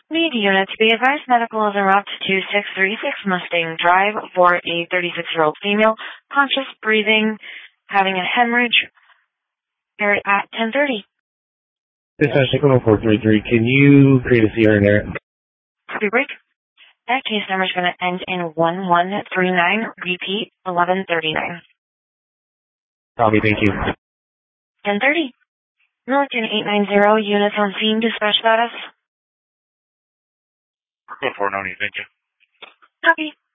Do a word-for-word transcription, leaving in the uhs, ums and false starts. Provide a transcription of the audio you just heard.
Need unit to be advised, medical is en route to two six three six Mustang Drive for a thirty-six-year-old female, conscious, breathing, having a hemorrhage, here at ten thirty. Dispatch one four three three, can you create a C R in there? Copy break. That case number is going to end in one one three nine, repeat, eleven thirty-nine. Copy, thank you. ten thirty. Milliken eight nine zero, units on scene, dispatch status. Go for it, no need, thank you. Copy.